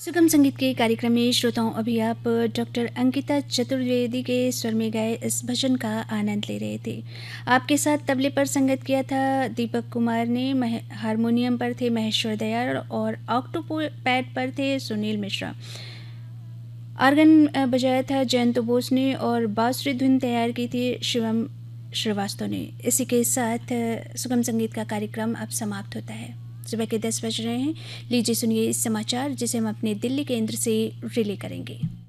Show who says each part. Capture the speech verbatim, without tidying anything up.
Speaker 1: सुगम संगीत के कार्यक्रम में श्रोताओं अभी आप डॉक्टर अंकिता चतुर्वेदी के स्वर में गाए इस भजन का आनंद ले रहे थे। आपके साथ तबले पर संगत किया था दीपक कुमार ने, हारमोनियम पर थे महेश्वर दयाल और ऑक्टो पैड पर थे सुनील मिश्रा। आर्गन बजाया था जयंत बोस ने और बांसुरी धुन तैयार की थी शिवम श्रीवास्तव ने। इसी के साथ सुगम संगीत का कार्यक्रम अब समाप्त होता है। सुबह के दस बज रहे हैं। लीजिए सुनिए इस समाचार जिसे हम अपने दिल्ली केंद्र से रिले करेंगे।